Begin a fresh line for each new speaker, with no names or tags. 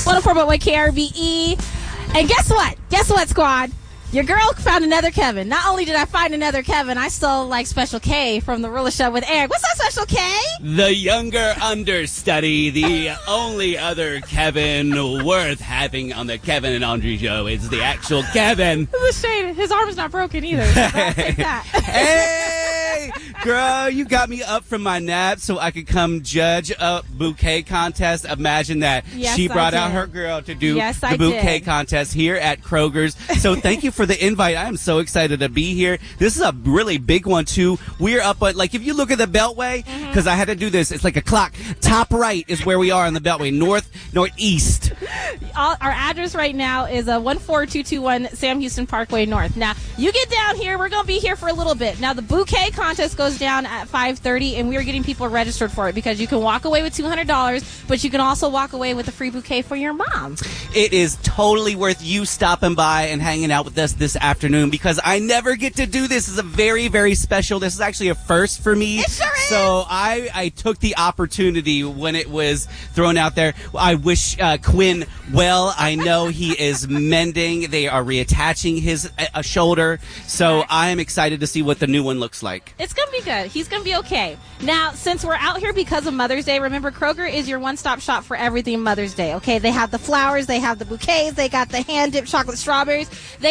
104.1 KRVE. And guess what? Guess what, squad? Your girl found another Kevin. Not only did I find another Kevin, I still like Special K from The Ruler Show with Eric. What's up, Special K?
The younger understudy, the only other Kevin worth having on the Kevin and Andre show is the actual Kevin.
It's a shame. His arm's not broken either. So I'll take that.
Hey, girl, you got me up from my nap so I could come judge a bouquet contest. Imagine that.
Yes,
she brought
I
out
did.
her girl to do
Yes,
the
I
bouquet
did.
contest here at Kroger's. So thank you for the invite. I am so excited to be here. This is a really big one, too. We're up at, like, if you look at the Beltway, because I had to do this, it's like a clock. Top right is where we are on the Beltway, northeast.
Our address right now is 14221 Sam Houston Parkway North. Now, you get down here. We're going to be here for a little bit. Now, the bouquet contest goes down at 5:30, and we are getting people registered for it because you can walk away with $200, but you can also walk away with a free bouquet for your mom.
It is totally worth you stopping by and hanging out with us this afternoon because I never get to do this. This is a very, very special. This is actually a first for me.
It sure is.
So I took the opportunity when it was thrown out there. I wish Quinn well. I know he is mending. They are reattaching his shoulder. So I am excited to see what the new one looks like.
It's going to be good. He's going to be okay. Now, since we're out here because of Mother's Day, remember Kroger is your one-stop shop for everything Mother's Day, okay? They have the flowers, they have the bouquets, they got the hand-dipped chocolate strawberries.